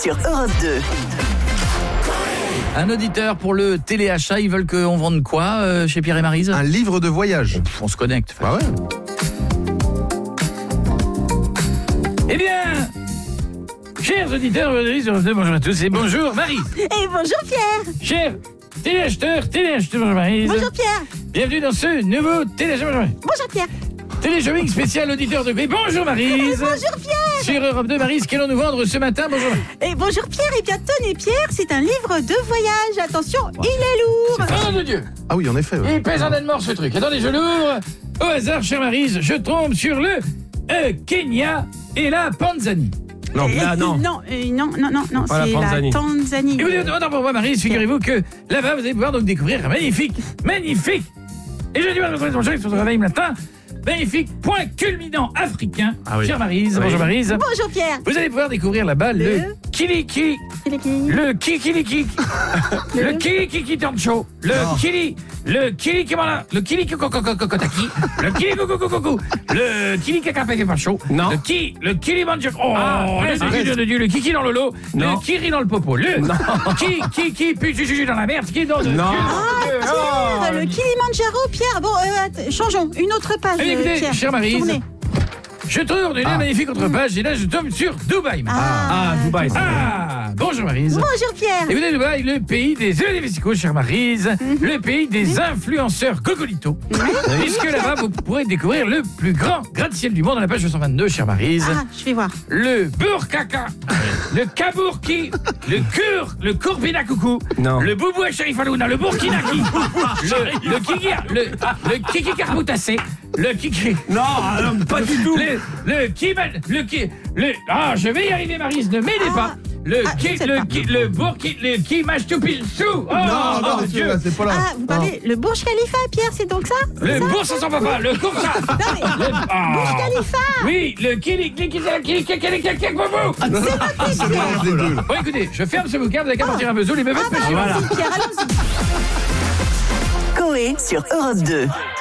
sur Europe 2. Un auditeur pour le téléachat, ils veulent qu'on vende quoi chez Pierre et Maryse ? Un livre de voyage. On se connecte. Bah ouais. Eh bien, chers auditeurs, bonjour à tous et bonjour Maryse. Et bonjour Pierre. Chers téléacheteurs, bonjour Maryse. Bonjour Pierre. Bienvenue dans ce nouveau téléachat. Bonjour Pierre. Téléshowing spécial auditeur de Gré. Bonjour Maryse. Bonjour Pierre. Sur Europe 2, Maryse, qu'allons-nous vendre ce matin ? Bonjour. Et bonjour Pierre. Et bien Tony et Pierre, c'est un livre de voyage. Attention, il est lourd. Oh nom de Dieu. Ah oui, en effet. Ouais. Il pèse un âne mort ce truc. Attendez, je l'ouvre. Au hasard, chère Maryse, je tombe sur le Kenya et la Tanzanie. Non, Non, non, Pas c'est la Tanzanie. la Tanzanie. Et vous dites, non, pour moi, Maryse, figurez-vous que là-bas, vous allez pouvoir donc découvrir un magnifique. Et je dis, sur ce réveil matin, magnifique point culminant africain. Ah oui. Chère Maryse, Oui. bonjour Maryse. Bonjour Pierre. Vous allez pouvoir découvrir là-bas le Kiliki. Le Kikiliki. Le Kikiki Tancho. Le Kili. Le Kili Kimala. Le Kili Kokokokokotaki. Le Kili Kokokokoko. Le Kili Kakapekapacho. Non. Le Kili Manjak. Oh, le Dieu, le Kiki dans le lot. Non. Le Kiri dans le popo. Le Kiki puis dans la merde. Qui est dans le. Non. Pierre, le Kilimandjaro, Pierre. Bon, changeons. Une autre page, Eh bien, écoutez, Pierre. chère Maryse, Tournez. je tourne une magnifique autre page et là je tombe sur Dubaï. Dubaï. Bonjour Maryse. Bonjour Pierre. Et vous êtes Dubaï, le pays des Vesicos, chère Maryse, le pays des influenceurs Gogolito. Puisque là-bas, vous pourrez découvrir le plus grand gratte-ciel du monde à la page 222, chère Maryse. Ah, je vais voir. Le Burkaka, le Kabourki, le Courbina Coucou, Non. le Boubou Sharifalouna, le Burkinaki, le Kiki Karboutassé, le Kiki. Non, pas du tout. Je vais y arriver, Maryse, ne m'aidez pas. Le Kimachtoupilchou. Non, Dieu. Dieu, c'est pas là. Ah, vous parlez le Burj Khalifa, Pierre, c'est donc ça? Le bourse sans papa, le Koursa. Non, mais Burj Khalifa. Oui, le Kili. C'est mélange des deux. Bon, écoutez, je ferme ce bouquin, vous avez qu'à partir un peu les meufs Ah, bah, pêcher. allons-y, Pierre, allons-y. Coé sur Europe 2.